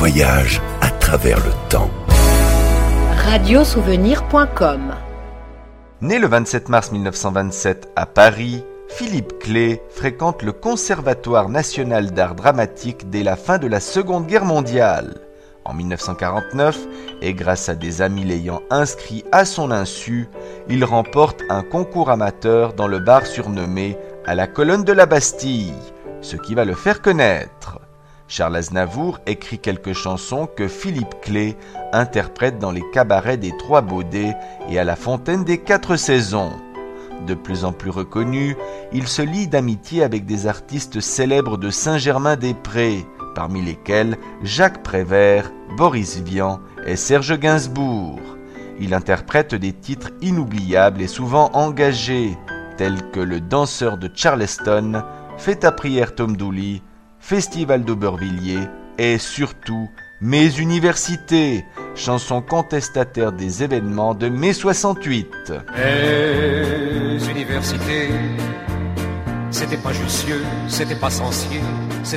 voyage à travers le temps. Radiosouvenir.com. Né le 27 mars 1927 à Paris, Philippe Clay fréquente le Conservatoire national d'art dramatique dès la fin de la Seconde Guerre mondiale. En 1949, et grâce à des amis l'ayant inscrit à son insu, il remporte un concours amateur dans le bar surnommé à la colonne de la Bastille, ce qui va le faire connaître. Charles Aznavour écrit quelques chansons que Philippe Clay interprète dans les cabarets des Trois Baudets et à la Fontaine des Quatre Saisons. De plus en plus reconnu, il se lie d'amitié avec des artistes célèbres de Saint-Germain-des-Prés, parmi lesquels Jacques Prévert, Boris Vian et Serge Gainsbourg. Il interprète des titres inoubliables et souvent engagés, tels que Le danseur de Charleston, Fais ta prière Tom Dooley, Festival d'Aubervilliers et surtout Mes universités, chanson contestataire des événements de mai 68. Mes universités, c'était pas Jussieu, c'était pas Censier.